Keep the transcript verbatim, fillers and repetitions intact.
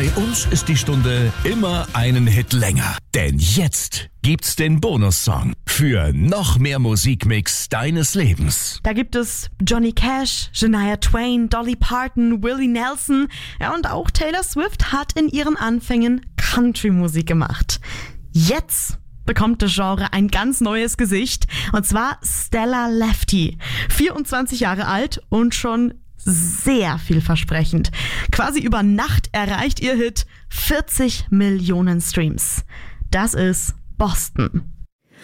Bei uns ist die Stunde immer einen Hit länger. Denn jetzt gibt's den Bonussong für noch mehr Musikmix deines Lebens. Da gibt es Johnny Cash, Shania Twain, Dolly Parton, Willie Nelson. Ja, und auch Taylor Swift hat in ihren Anfängen Country-Musik gemacht. Jetzt bekommt das Genre ein ganz neues Gesicht. Und zwar Stella Lefty. vierundzwanzig Jahre alt und schon sehr vielversprechend. Quasi über Nacht erreicht ihr Hit vierzig Millionen Streams. Das ist Boston.